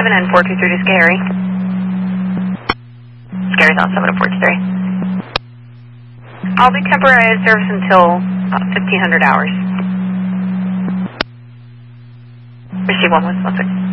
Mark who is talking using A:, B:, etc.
A: and 423 to Scary. Scary's on 7 and 423. I'll be temporary out of service until 1500 hours. Receive 1 second.